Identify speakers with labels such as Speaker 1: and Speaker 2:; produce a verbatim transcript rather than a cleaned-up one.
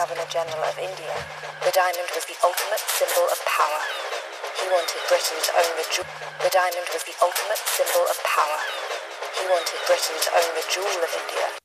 Speaker 1: Governor-General of India, the diamond was the ultimate symbol of power. He wanted Britain to own the jewel. The diamond was the ultimate symbol of power. He wanted Britain to own the jewel of India.